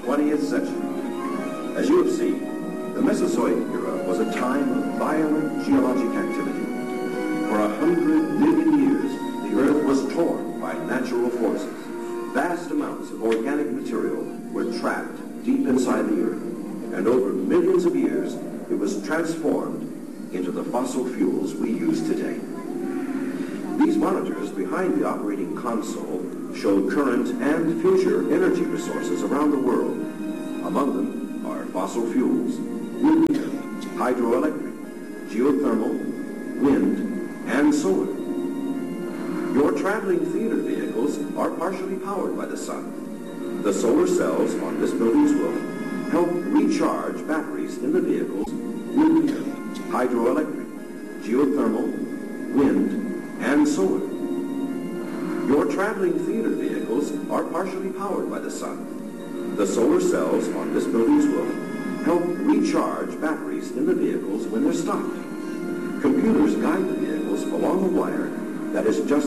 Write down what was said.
20th century. As you have seen, the Mesozoic era was a time of violent geologic activity. For 100 million years, the Earth was torn by natural forces. Vast amounts of organic material were trapped deep inside the Earth, and over millions of years, it was transformed into the fossil fuels we use today. These monitors behind the operating console show current and future energy resources around the world. Among them are fossil fuels, nuclear, hydroelectric, geothermal, wind, and solar. Your traveling theater vehicles are partially powered by the sun. The solar cells on this building's roof help recharge batteries in the vehicles, nuclear, hydroelectric, geothermal, wind, and solar. Your traveling theater vehicles are partially powered by the sun. The solar cells on this building's roof help recharge batteries in the vehicles when they're stopped. Computers guide the vehicles along a wire that is just